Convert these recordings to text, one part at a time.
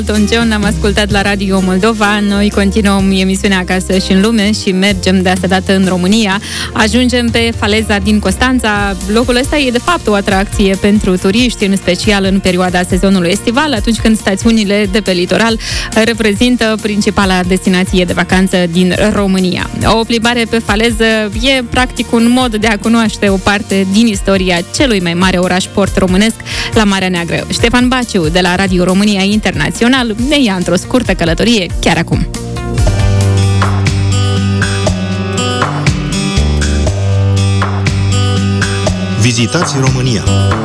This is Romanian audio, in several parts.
Elton John am ascultat la Radio Moldova. Noi continuăm emisiunea Acasă și în lume și mergem de asta dată în România. Ajungem pe faleza din Constanța. Locul ăsta e de fapt o atracție pentru turiști, în special în perioada sezonului estival, atunci când stațiunile de pe litoral reprezintă principala destinație de vacanță din România. O plimbare pe faleză e practic un mod de a cunoaște o parte din istoria celui mai mare oraș port românesc la Marea Neagră. Ștefan Baciu de la Radio România Internațional ne ia într-o scurtă călătorie chiar acum. Vizitați România.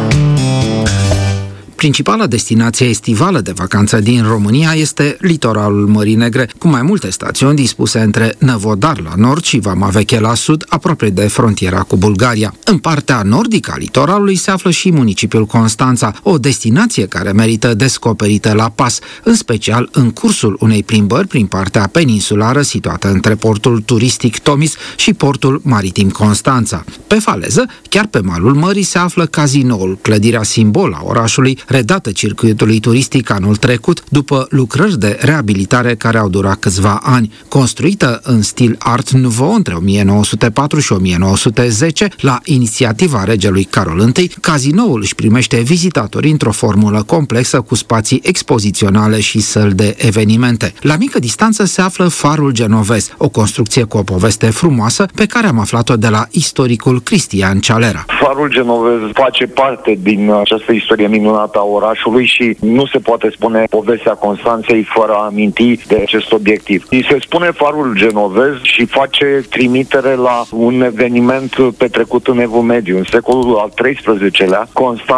Principala destinație estivală de vacanță din România este litoralul Mării Negre, cu mai multe stațiuni dispuse între Năvodar la nord și Vama Veche la sud, aproape de frontiera cu Bulgaria. În partea nordică a litoralului se află și municipiul Constanța, o destinație care merită descoperită la pas, în special în cursul unei plimbări prin partea peninsulară situată între portul turistic Tomis și portul maritim Constanța. Pe faleză, chiar pe malul mării, se află cazinoul, clădirea simbol a orașului, redată circuitului turistic anul trecut, după lucrări de reabilitare care au durat câțiva ani. Construită în stil Art Nouveau între 1904 și 1910, la inițiativa regelui Carol I, cazinoul își primește vizitatori într-o formulă complexă cu spații expoziționale și săli de evenimente. La mică distanță se află Farul Genovez, o construcție cu o poveste frumoasă pe care am aflat-o de la istoricul Cristian Cialera. Farul Genovez face parte din această istorie minunată a orașului și nu se poate spune povestea Constanței fără a aminti de acest obiectiv. Îi se spune Farul Genovez și face trimitere la un eveniment petrecut în Evul Mediu. În secolul al XIII-lea,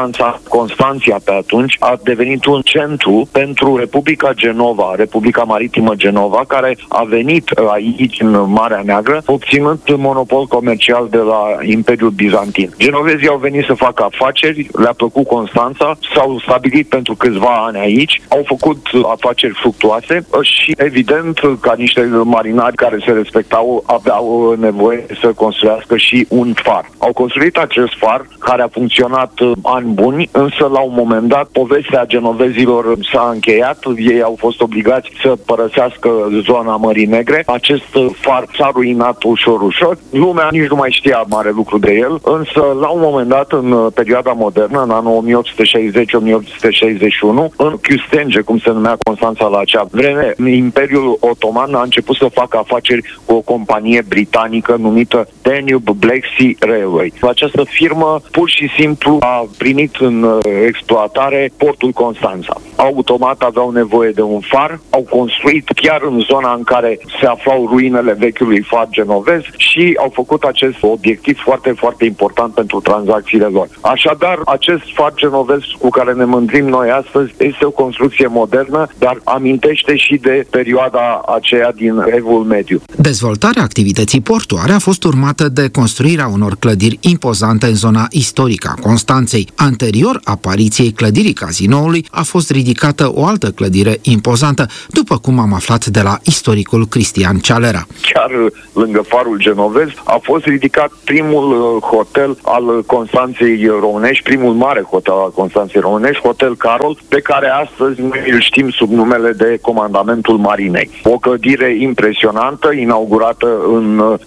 Constanția pe atunci a devenit un centru pentru Republica Genova, Republica Maritimă Genova, care a venit aici în Marea Neagră, obținând monopol comercial de la Imperiul Bizantin. Genovezii au venit să facă afaceri, le-a plăcut Constanța, s-au stabilit pentru câțiva ani aici, au făcut afaceri fructuoase și, evident, ca niște marinari care se respectau, aveau nevoie să construiască și un far. Au construit acest far, care a funcționat ani buni, însă la un moment dat povestea genovezilor s-a încheiat, ei au fost obligați să părăsească zona Mării Negre, acest far s-a ruinat ușor. Lumea nici nu mai știa mare lucru de el, însă la un moment dat, în perioada modernă, în anul 1860-1861, în Chiustenge, cum se numea Constanța la acea vreme, Imperiul Otoman a început să facă afaceri cu o companie britanică numită Danube Black Sea Railway. Această firmă pur și simplu a primit în exploatare portul Constanța. Automat aveau nevoie de un far, au construit chiar în zona în care se aflau ruinele vechiului far genovez și au făcut acest obiectiv foarte, foarte important pentru tranzacțiile lor. Așadar, acest far genovez cu care ne mândrim noi astăzi este o construcție modernă, dar amintește și de perioada aceea din Evul Mediu. Dezvoltarea activității portuare a fost urmată de construirea unor clădiri impozante în zona istorică a Constanței. Anterior apariției clădirii cazinoului a fost ridicată o altă clădire impozantă, după cum am aflat de la istoricul Cristian Cialera. Chiar lângă Farul Genovez a fost ridicat primul hotel al Constanței românești, primul mare hotel al Constanței românești, Hotel Carol, pe care astăzi noi îl știm sub numele de Comandamentul Marinei. O clădire impresionantă, inaugurată în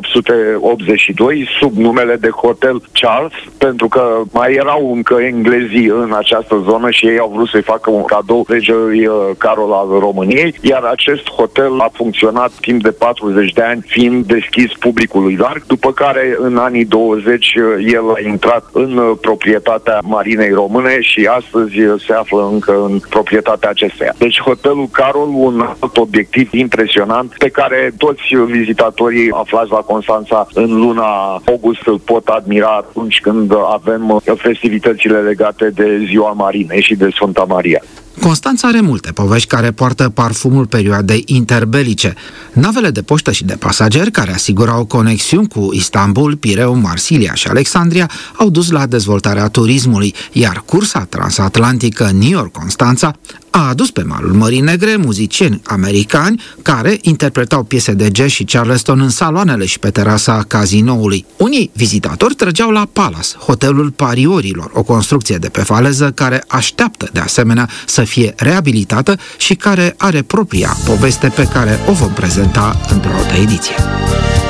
1882 sub numele de Hotel Charles, pentru că mai erau încă englezii în această zonă și ei au vrut să-i facă un cadou regelui Carol al României, iar acest hotel a funcționat timp de 40 de ani, fiind deschis publicului larg, după care în anii 20 el a intrat în proprietatea Marinei Române și astăzi se află încă în proprietatea acesteia. Deci Hotelul Carol, un alt obiectiv impresionant pe care toți vizitatorii aflați la Constanța în luna august îl pot admira atunci când avem festivitățile legate de Ziua Marinei și de Sfânta Maria. Constanța are multe povești care poartă parfumul perioadei interbelice. Navele de poștă și de pasageri care asigurau conexiuni cu Istanbul, Pireu, Marsilia și Alexandria au dus la dezvoltarea turismului, iar cursa transatlantică New York-Constanța a adus pe malul Mării Negre muzicieni americani care interpretau piese de jazz și Charleston în saloanele și pe terasa cazinoului. Unii vizitatori trăgeau la Palace, hotelul pariorilor, o construcție de pe faleză care așteaptă de asemenea să fie reabilitată și care are propria poveste pe care o vom prezenta într-o altă ediție.